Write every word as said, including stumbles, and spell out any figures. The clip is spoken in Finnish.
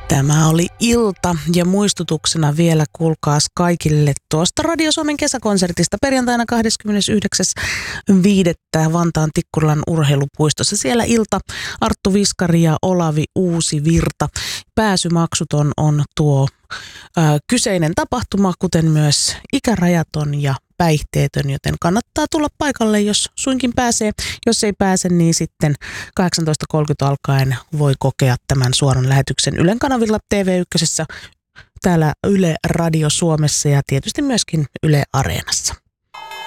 Tämä oli ilta ja muistutuksena vielä kuulkaas kaikille tuosta Radio Suomen kesäkonsertista perjantaina kahdeskymmenesyhdeksäs viidettä Vantaan Tikkurilan urheilupuistossa. Siellä ilta Arttu Viskari ja Olavi Uusivirta. Pääsymaksuton on tuo ö, kyseinen tapahtuma, kuten myös ikärajaton ja päihteetön, joten kannattaa tulla paikalle, jos suinkin pääsee. Jos ei pääse, niin sitten kahdeksantoista kolmekymmentä alkaen voi kokea tämän suoran lähetyksen Ylen kanavilla T V yksi, täällä Yle Radio Suomessa ja tietysti myöskin Yle Areenassa.